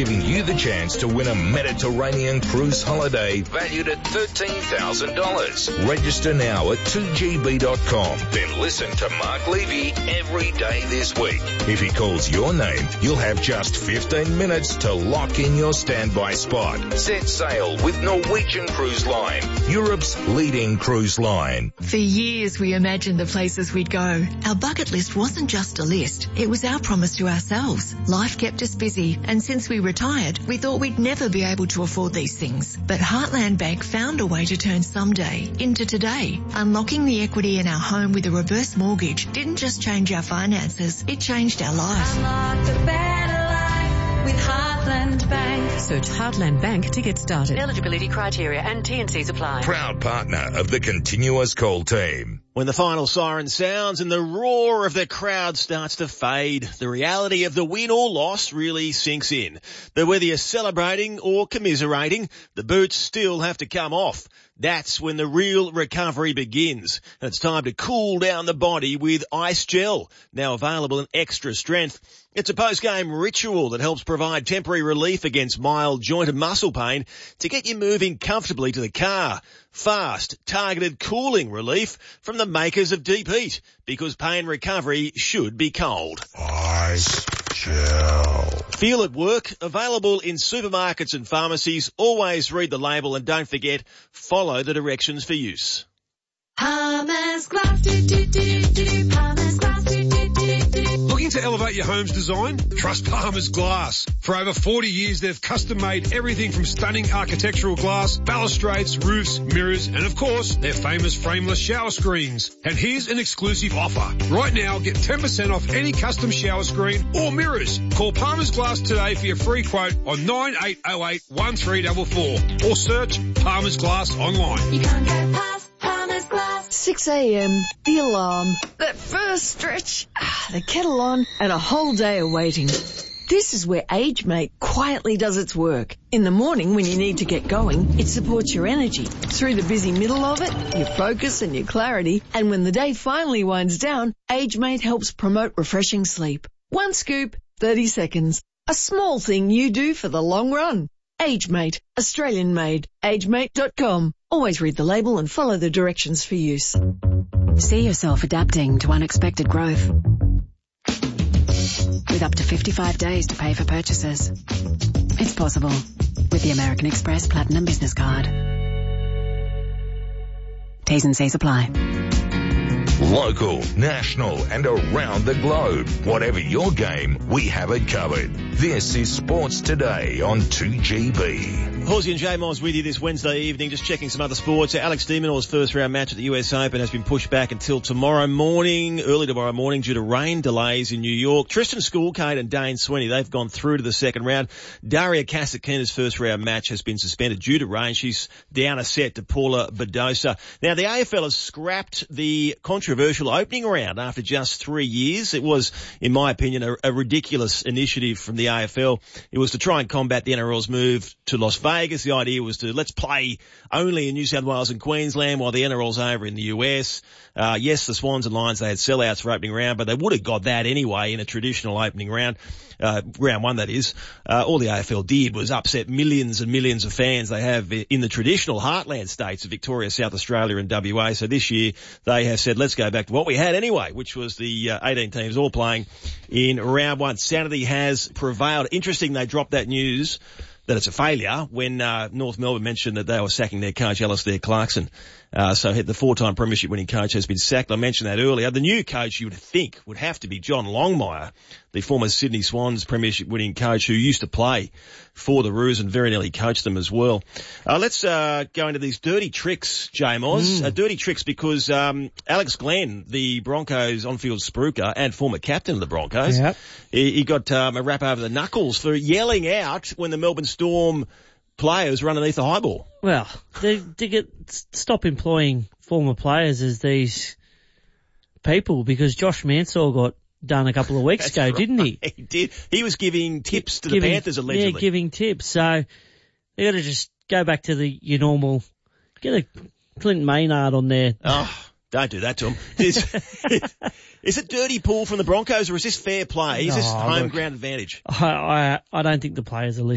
giving you the chance to win a Mediterranean cruise holiday valued at $13,000. Register now at 2GB.com. Then listen to Mark Levy every day this week. If he calls your name, you'll have just 15 minutes to lock in your standby spot. Set sail with Norwegian Cruise Line, Europe's leading cruise line. For years we imagined the places we'd go. Our bucket list wasn't just a list, it was our promise to ourselves. Life kept us busy, and since we retired, we thought we'd never be able to afford these things. But Heartland Bank found a way to turn someday into today. Unlocking the equity in our home with a reverse mortgage didn't just change our finances, it changed our life. Unlock the better life with Heartland Bank. Search Heartland Bank to get started. Eligibility criteria and T&Cs apply. Proud partner of the Continuous Call team. When the final siren sounds and the roar of the crowd starts to fade, the reality of the win or loss really sinks in. But whether you're celebrating or commiserating, the boots still have to come off. That's when the real recovery begins. And it's time to cool down the body with Ice Gel, now available in extra strength. It's a post-game ritual that helps provide temporary relief against mild joint and muscle pain to get you moving comfortably to the car. Fast, targeted cooling relief from the makers of Deep Heat, because pain recovery should be cold. Ice Gel. Feel at work, available in supermarkets and pharmacies. Always read the label and don't forget, follow the directions for use. Palmer's Glass, Palmer's Glass, Looking to elevate your home's design? Trust Palmer's Glass. For over 40 years, they've custom-made everything from stunning architectural glass, balustrades, roofs, mirrors, and of course, their famous frameless shower screens. And here's an exclusive offer. Right now, get 10% off any custom shower screen or mirrors. Call Palmer's Glass today for your free quote on 9808 1344 or search Palmer's Glass online. You can't get past Palmer's Glass. 6 a.m, the alarm, that first stretch, the kettle on, and a whole day of waiting. This is where AgeMate quietly does its work. In the morning when you need to get going, it supports your energy. Through the busy middle of it, your focus and your clarity. And when the day finally winds down, AgeMate helps promote refreshing sleep. One scoop, 30 seconds. A small thing you do for the long run. AgeMate, Australian made. AgeMate.com. Always read the label and follow the directions for use. See yourself adapting to unexpected growth. With up to 55 days to pay for purchases. It's possible with the American Express Platinum Business Card. T's and C's apply. Local, national, and around the globe. Whatever your game, we have it covered. This is Sports Today on 2GB. Horsey and Jay Moss with you this Wednesday evening, just checking some other sports. Alex de Minaur's first round match at the US Open has been pushed back until tomorrow morning, early tomorrow morning, due to rain delays in New York. Tristan Schoolcade and Dane Sweeney, they've gone through to the second round. Daria Kasatkina's first round match has been suspended due to rain. She's down a set to Paula Badosa. Now, the AFL has scrapped the controversial opening round after just 3 years. It was, in my opinion, a ridiculous initiative from the AFL. It was to try and combat the NRL's move to Las Vegas. The idea was to let's play only in New South Wales and Queensland while the NRL's over in the US. Yes, the Swans and Lions, they had sellouts for opening round, but they would have got that anyway in a traditional opening round. Round one, that is. All the AFL did was upset millions and millions of fans they have in the traditional heartland states of Victoria, South Australia and WA. So this year they have said, let's go back to what we had anyway, which was the 18 teams all playing in round one. Sanity has prevailed. Interesting they dropped that news that it's a failure when North Melbourne mentioned that they were sacking their coach, Alistair Clarkson. So the four-time premiership winning coach has been sacked. I mentioned that earlier. The new coach you would think would have to be John Longmire, the former Sydney Swans premiership winning coach who used to play for the Roos and very nearly coached them as well. Let's go into these dirty tricks, J-Moz. Dirty tricks because Alex Glenn, the Broncos on-field spruiker and former captain of the Broncos, he got a rap over the knuckles for yelling out when the Melbourne Storm players were underneath the high ball. Well, they stop employing former players as these people because Josh Mansour got done a couple of weeks ago, right. Didn't he? He did. He was giving tips to the Panthers, allegedly. Yeah, giving tips. So they got to just go back to your normal, get a Clinton Maynard on there. Oh, don't do that to him. Is it dirty pull from the Broncos or is this fair play? Is this home ground advantage? I don't think the players are listening.